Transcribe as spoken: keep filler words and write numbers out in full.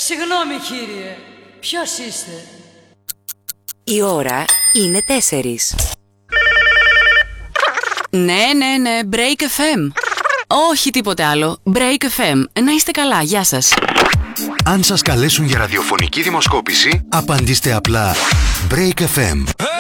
Συγγνώμη κύριε, ποιος είστε? Η ώρα είναι τέσσερις. Ναι, ναι, ναι, Break εφ εμ. Όχι τίποτε άλλο, Break εφ εμ. Να είστε καλά, γεια σας. Αν σας καλέσουν για ραδιοφωνική δημοσκόπηση, απαντήστε απλά Break εφ εμ.